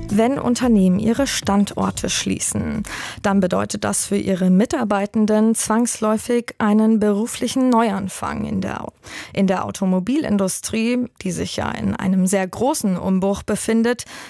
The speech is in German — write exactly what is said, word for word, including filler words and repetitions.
Wenn Unternehmen ihre Standorte schließen, dann bedeutet das für ihre Mitarbeitenden zwangsläufig einen beruflichen Neuanfang in der, in der Automobilindustrie, die sich ja in einem sehr großen Umbruch befindet,